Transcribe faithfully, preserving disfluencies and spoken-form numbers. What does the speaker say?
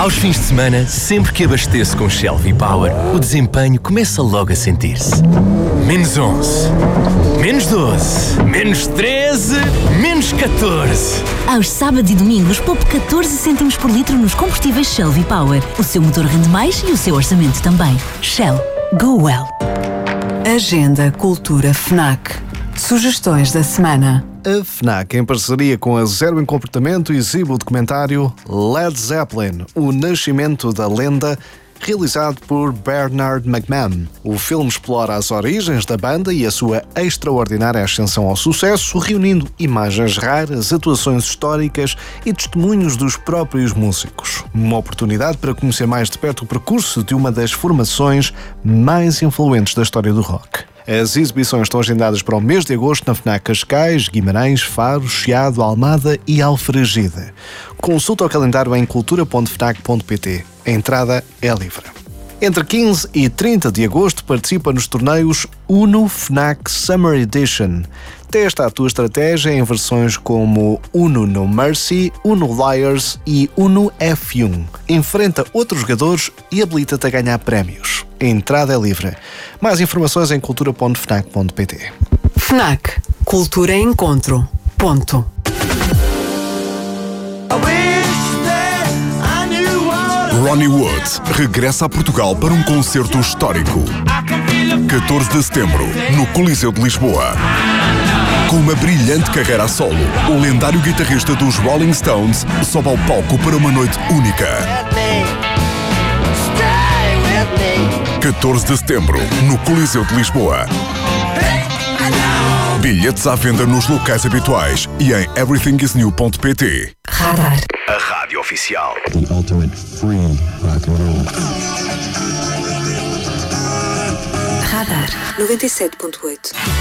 Aos fins de semana, sempre que abasteço com Shell V-Power, o desempenho começa logo a sentir-se. Menos onze, menos doze, menos treze, menos catorze. Aos sábados e domingos, poupe catorze cêntimos por litro nos combustíveis Shell V-Power. O seu motor rende mais e o seu orçamento também. Shell. Go well. Agenda Cultura FNAC. Sugestões da semana. A FNAC, em parceria com a Zero em Comportamento, exibe o documentário Led Zeppelin, o nascimento da lenda, realizado por Bernard McMahon. O filme explora as origens da banda e a sua extraordinária ascensão ao sucesso, reunindo imagens raras, atuações históricas e testemunhos dos próprios músicos. Uma oportunidade para conhecer mais de perto o percurso de uma das formações mais influentes da história do rock. As exibições estão agendadas para o mês de agosto na FNAC Cascais, Guimarães, Faro, Chiado, Almada e Alfragide. Consulta o calendário em cultura ponto fnac ponto pt. A entrada é livre. Entre quinze e trinta de agosto participa nos torneios Uno FNAC Summer Edition. Testa a tua estratégia em versões como Uno No Mercy, Uno Liars e Uno F um. Enfrenta outros jogadores e habilita-te a ganhar prémios. A entrada é livre. Mais informações em cultura ponto fnac ponto pt. FNAC. Cultura em Encontro. Ponto. Ronnie Wood regressa a Portugal para um concerto histórico. catorze de setembro, no Coliseu de Lisboa. Com uma brilhante carreira a solo, o lendário guitarrista dos Rolling Stones sobe ao palco para uma noite única. catorze de setembro, no Coliseu de Lisboa. Bilhetes à venda nos locais habituais e em everything is new ponto pt. Radar. A rádio oficial. The ultimate free rock and roll. Radar noventa e sete ponto oito.